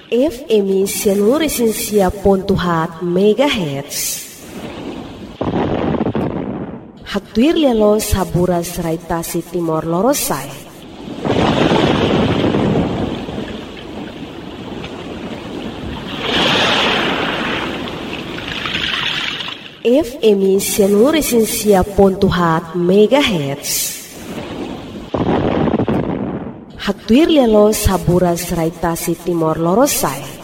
FM 106.4 MHz. Hatuir lelo saburas raitasi Timor Lorosai. FM 106.4 MHz. Hatuir lelo saburas raitasi Timor Lorosai.